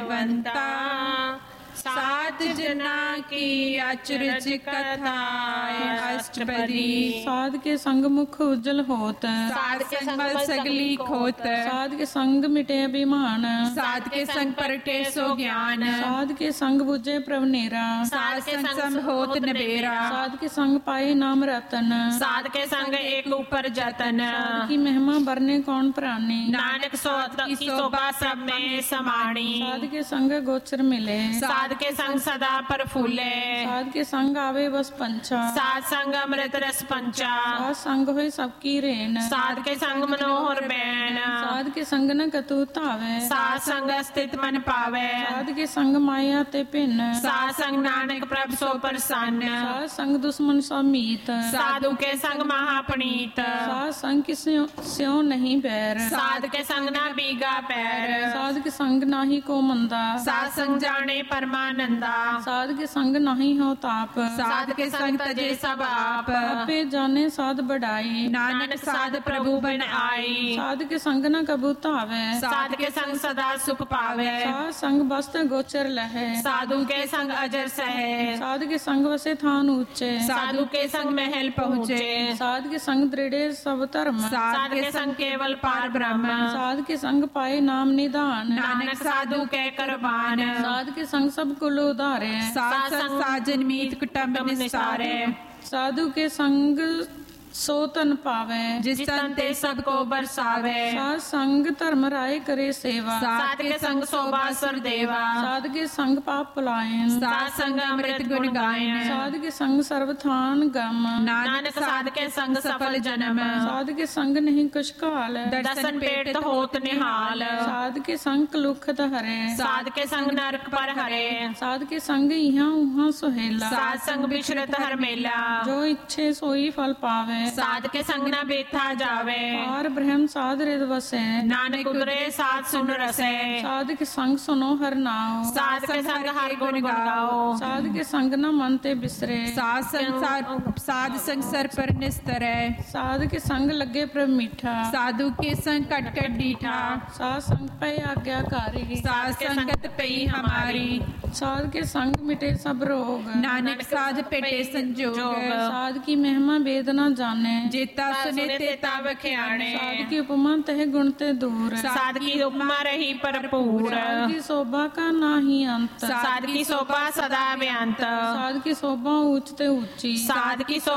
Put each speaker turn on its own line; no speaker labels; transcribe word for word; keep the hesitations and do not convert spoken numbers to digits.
बलवंता। सात जना की अचरज कथा अष्टपदी।
साध के संग मुख उज्जवल होत,
साध के संग मल सगली खोत।
साध के संग मिटे अभिमान,
साध के संग परटे सो ज्ञान।
साध के संग बुझे प्रभनेरा,
साध के संग होत नबेरा।
साध के संग पाए नाम रतन,
साध के संग एक ऊपर जतन।
साध की महिमा बरने कौन प्राणी,
नानक सोत की शोभा सब में समाणी।
साध के संग गोचर मिले,
साध के संग सदा पर फूले।
साध के संग आवे बस पंचा,
साध संग अमृत रस पंचा।
साध संग होए सबकी रेन,
साध के संग मनोहर बैन।
साध के संग न कतूत आवे,
साध संग स्थित मन पावे।
साध के संग माया ते पिन,
साध संग नानक प्रभ सो प्रसन्न।
साध संग दुश्मन सब मीत,
साधु के संग महापनीत।
साध संग की स्यों स्यों नहीं बैर,
साध के संग ना बीगा पैर।
साध के संग नाही को मंदा,
साध संग जाने परमानंदा।
साध के संग नाही हो ताप,
साध के संग तजे सब आप।
आपे जाने साध बढ़ाई,
नानक साध प्रभु बन आई।
साध के संग न कबूत आवे,
साध के संग सदा सुख पावे।
साध संग बस्त गोचर लहे,
साधु के संग अजर सहे।
साध के संग वसे थान ऊंचे,
साधु के संग महल पहुँचे।
साध के संग दृढ़े सब धर्म,
साध के संग केवल पार ब्रह्म।
साध के संग पाए नाम निदान,
नानक साधु के करबान।
साध के संग सब कुल उधारे,
साध संग साजन मीत कुटुंब निसारे।
साधु के संग सो तन पावे,
जिस तन ते सबको बरसावे।
साध संग धर्म राय करे सेवा,
साध के संग शोभा सुर देवा।
साध के संग पाप पलायन,
साध संग अमृत गुण गायन।
साध के संग सर्वथान गम,
नानक साध के संग सफल जन्म।
साध के संग नहीं कुछ काल,
दर्शन पेट होत निहाल।
साध के संग कलुखत हरे,
साध के संग नरक पर हरे।
साध के संग यहाँ उहाँ सुहेला,
साध संग बिछड़त हर मेला।
जो इच्छे सोई फल पावे,
साध के संग न बेथा जावे।
और ब्रह्म साध हृद वसे,
नानक उदरे साध सुन रसे।
साध के संग सुनो हर नाव,
साध के संग हर गुण गाओ।
साध के संग न मन ते बिसरे,
साध संग साध संग सर पर निस्तरे।
साध के संग लगे प्रभ मीठा,
साधु के संग कट कट डीठा।
साध संग पे आज्ञाकारी,
साध संगत पई हमारी।
साध के संग मिटे सब रोग,
नानक साध पेटे संजोग।
साध की महिमा वेदना जाने,
जेता सुने तेता बख्याने।
साध की उपमा तह गुण ते दूर,
साध की उपमा रही भरपूर।
साध की शोभा का नाही अंत,
साध की शोभा सदा बेअंत।
साध की शोभा ऊंच ते ऊंची,
साध की